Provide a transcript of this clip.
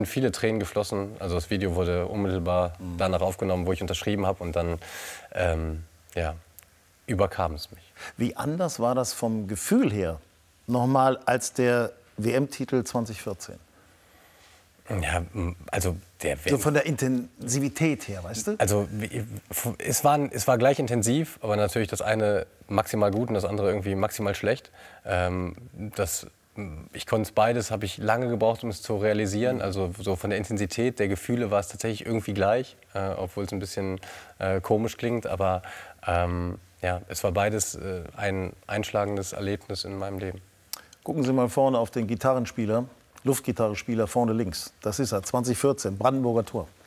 Viele Tränen geflossen. Also das Video wurde unmittelbar danach aufgenommen, wo ich unterschrieben habe. Und dann ja, überkam es mich. Wie anders war das vom Gefühl her nochmal als der WM-Titel 2014? Ja, also so von der Intensivität her, weißt du? Also es war gleich intensiv, aber natürlich das eine maximal gut und das andere irgendwie maximal schlecht. Ich konnte es beides, habe ich lange gebraucht, um es zu realisieren. Also so von der Intensität der Gefühle war es tatsächlich irgendwie gleich, obwohl es ein bisschen komisch klingt. Aber ja, es war beides ein einschlagendes Erlebnis in meinem Leben. Gucken Sie mal vorne auf den Gitarrenspieler, Luftgitarrenspieler vorne links. Das ist er, 2014, Brandenburger Tor.